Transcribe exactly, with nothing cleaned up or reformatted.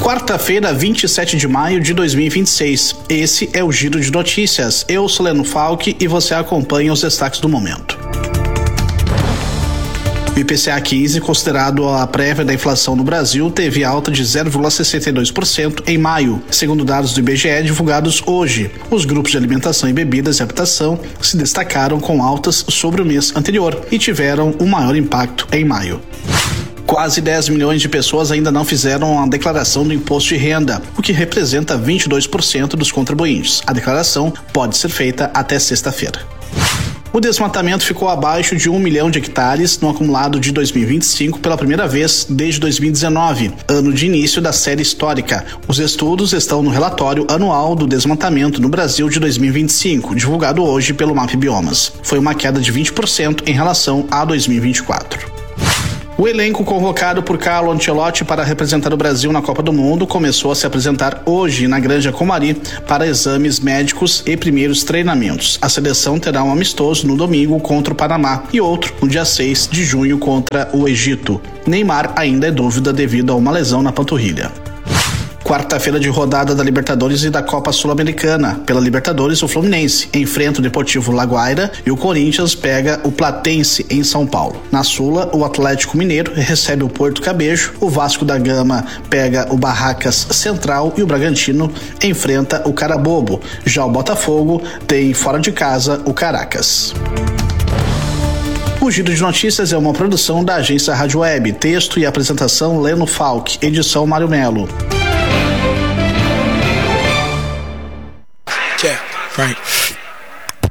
Quarta-feira, vinte e sete de maio de dois mil e vinte e seis. Esse é o Giro de Notícias. Eu sou Leno Falck e você acompanha os destaques do momento. O I P C A quinze, considerado a prévia da inflação no Brasil, teve alta de zero vírgula sessenta e dois por cento em maio, segundo dados do I B G E divulgados hoje. Os grupos de alimentação e bebidas e habitação se destacaram com altas sobre o mês anterior e tiveram um maior impacto em maio. Quase dez milhões de pessoas ainda não fizeram a declaração do imposto de renda, o que representa vinte e dois por cento dos contribuintes. A declaração pode ser feita até sexta-feira. O desmatamento ficou abaixo de um milhão de hectares no acumulado de dois mil e vinte e cinco pela primeira vez desde dois mil e dezenove, ano de início da série histórica. Os estudos estão no relatório anual do desmatamento no Brasil de dois mil e vinte e cinco, divulgado hoje pelo MapBiomas. Foi uma queda de vinte por cento em relação a dois mil e vinte e quatro. O elenco convocado por Carlo Ancelotti para representar o Brasil na Copa do Mundo começou a se apresentar hoje na Granja Comari para exames médicos e primeiros treinamentos. A seleção terá um amistoso no domingo contra o Panamá e outro no dia seis de junho contra o Egito. Neymar ainda é dúvida devido a uma lesão na panturrilha. Quarta-feira de rodada da Libertadores e da Copa Sul-Americana. Pela Libertadores, o Fluminense enfrenta o Deportivo Laguaira e o Corinthians pega o Platense em São Paulo. Na Sula, o Atlético Mineiro recebe o Porto Cabejo, o Vasco da Gama pega o Barracas Central e o Bragantino enfrenta o Carabobo. Já o Botafogo tem fora de casa o Caracas. O Giro de Notícias é uma produção da agência Rádio Web. Texto e apresentação Leno Falck. Edição Mário Melo. Yeah, right.